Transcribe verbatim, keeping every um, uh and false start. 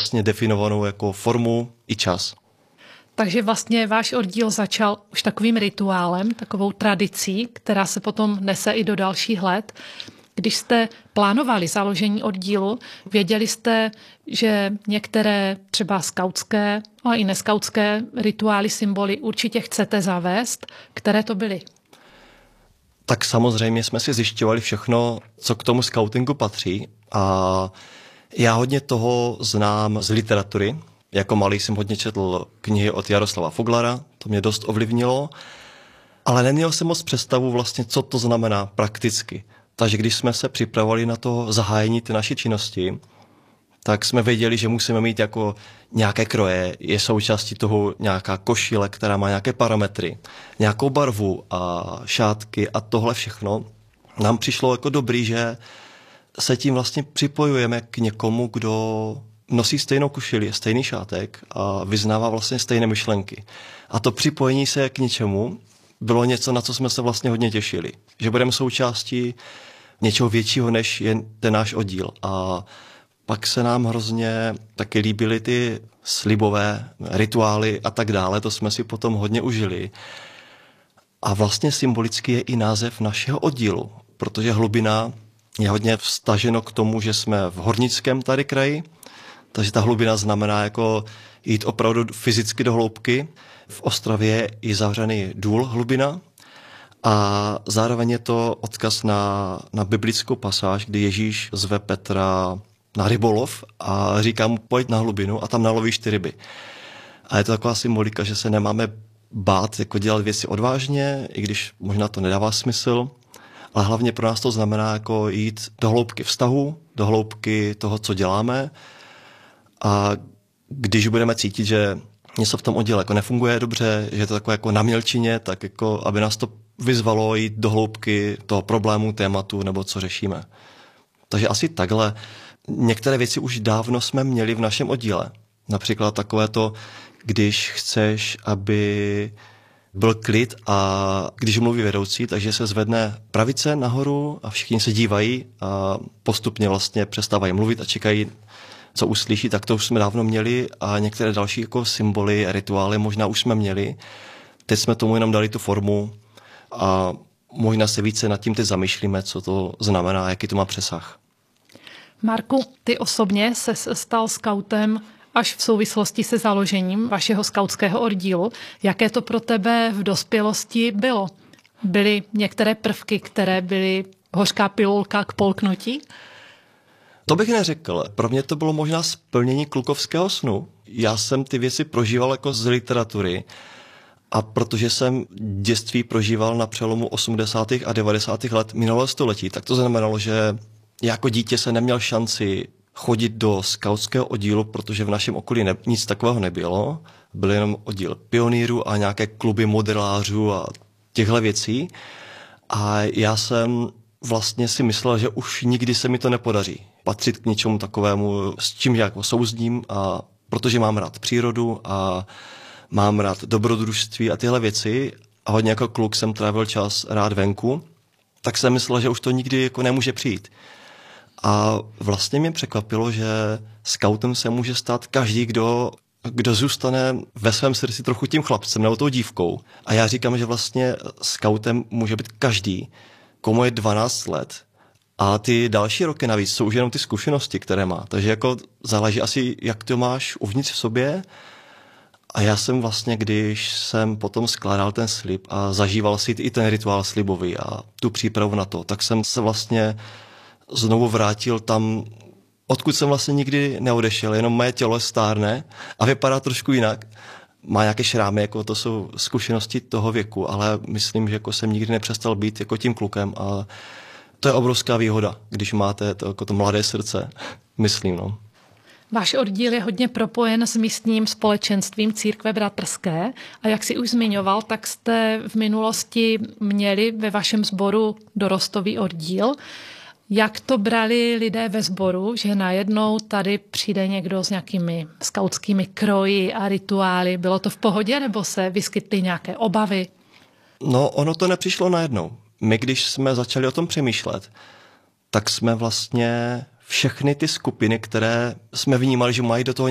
jasně definovanou jako formu i čas. Takže vlastně váš oddíl začal už takovým rituálem, takovou tradicí, která se potom nese i do dalších let. Když jste plánovali založení oddílu, věděli jste, že některé třeba skautské, ale i neskautské rituály, symboly určitě chcete zavést. Které to byly? Tak samozřejmě jsme si zjišťovali všechno, co k tomu skautingu patří, a já hodně toho znám z literatury. Jako malý jsem hodně četl knihy od Jaroslava Foglara, to mě dost ovlivnilo, ale neměl jsem moc představu vlastně, co to znamená prakticky. Takže když jsme se připravovali na to zahájení té naší činnosti, tak jsme věděli, že musíme mít jako nějaké kroje, je součástí toho nějaká košile, která má nějaké parametry, nějakou barvu a šátky a tohle všechno. Nám přišlo jako dobrý, že se tím vlastně připojujeme k někomu, kdo nosí stejnou košili, stejný šátek a vyznává vlastně stejné myšlenky. A to připojení se k něčemu bylo něco, na co jsme se vlastně hodně těšili. Že budeme součástí něčeho většího, než je ten náš oddíl. A pak se nám hrozně taky líbily ty slibové rituály a tak dále. To jsme si potom hodně užili. A vlastně symbolicky je i název našeho oddílu, protože hlubina je hodně vztaženo k tomu, že jsme v hornickém tady kraji, takže ta hlubina znamená jako jít opravdu fyzicky do hloubky. V Ostravě je i zavřený důl hlubina a zároveň je to odkaz na, na biblickou pasáž, kdy Ježíš zve Petra na rybolov a říká mu, pojď na hlubinu a tam nalovíš ty ryby. A je to taková symbolika, že se nemáme bát jako dělat věci odvážně, i když možná to nedává smysl, ale hlavně pro nás to znamená jako jít do hloubky vztahu, do hloubky toho, co děláme. A když budeme cítit, že něco v tom oddíle jako nefunguje dobře, že je to takové jako na mělčině, tak jako aby nás to vyzvalo jít do hloubky toho problému, tématu nebo co řešíme. Takže asi takhle. Některé věci už dávno jsme měli v našem oddíle. Například takové to, když chceš, aby byl klid a když mluví vedoucí, takže se zvedne pravice nahoru a všichni se dívají a postupně vlastně přestávají mluvit a čekají, co uslyší, tak to už jsme dávno měli a některé další jako symboly, rituály možná už jsme měli. Teď jsme tomu jenom dali tu formu a možná se více nad tím teď zamýšlíme, co to znamená, jaký to má přesah. Marku, ty osobně se stal skautem až v souvislosti se založením vašeho skautského oddílu. Jaké to pro tebe v dospělosti bylo? Byly některé prvky, které byly hořká pilulka k polknutí? To bych neřekl. Pro mě to bylo možná splnění klukovského snu. Já jsem ty věci prožíval jako z literatury a protože jsem dětství prožíval na přelomu osmdesátých a devadesátých let minulého století, tak to znamenalo, že jako dítě se neměl šanci chodit do skautského oddílu, protože v našem okolí ne, nic takového nebylo. Byl jenom oddíl pionýrů a nějaké kluby modelářů a těchto věcí. A já jsem vlastně si myslel, že už nikdy se mi to nepodaří patřit k něčemu takovému, s čím jako souzním, a protože mám rád přírodu a mám rád dobrodružství a tyhle věci a hodně jako kluk jsem trávil čas rád venku, tak jsem myslel, že už to nikdy jako nemůže přijít. A vlastně mě překvapilo, že skautem se může stát každý, kdo, kdo zůstane ve svém srdci trochu tím chlapcem nebo tou dívkou. A já říkám, že vlastně skautem může být každý, komu je dvanáct let. A ty další roky navíc jsou už jenom ty zkušenosti, které má. Takže jako záleží asi, jak to máš uvnitř v sobě. A já jsem vlastně, když jsem potom skládal ten slib a zažíval si i ten rituál slibový a tu přípravu na to, tak jsem se vlastně znovu vrátil tam, odkud jsem vlastně nikdy neodešel, jenom moje tělo stárne a vypadá trošku jinak. Má nějaké šrámy, jako to jsou zkušenosti toho věku, ale myslím, že jako jsem nikdy nepřestal být jako tím klukem a to je obrovská výhoda, když máte to, jako to mladé srdce, myslím. No. Váš oddíl je hodně propojen s místním společenstvím Církve bratrské a jak si už zmiňoval, tak jste v minulosti měli ve vašem sboru dorostový oddíl. Jak to brali lidé ve sboru, že najednou tady přijde někdo s nějakými skautskými kroji a rituály? Bylo to v pohodě, nebo se vyskytly nějaké obavy? No, ono to nepřišlo najednou. My, když jsme začali o tom přemýšlet, tak jsme vlastně všechny ty skupiny, které jsme vnímali, že mají do toho